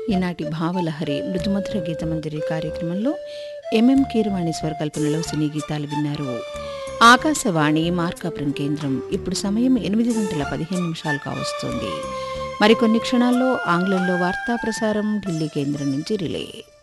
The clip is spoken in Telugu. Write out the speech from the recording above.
ఈనాటి భావలహరి మృదుమధుర గీతమంజరి కార్యక్రమంలో ఎంఎం కీరవాణి స్వరకల్పనలో సినీ గీతాలు విన్నారు. ఆకాశవాణి మార్కాపురం కేంద్రం. ఇప్పుడు సమయం 8:15 కావస్తోంది. మరికొన్ని క్షణాల్లో ఆంగ్లంలో వార్తా ప్రసారం ఢిల్లీ కేంద్రం నుంచి రిలే.